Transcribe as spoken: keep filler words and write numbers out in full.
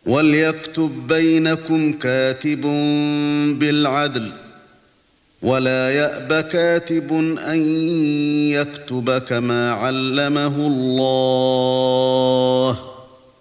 وَلْيَكْتُب بَّيْنَكُمْ كَاتِبٌ بِالْعَدْلِ وَلَا يَأْبَ كَاتِبٌ أَن يَكْتُبَ كَمَا عَلَّمَهُ اللَّهُ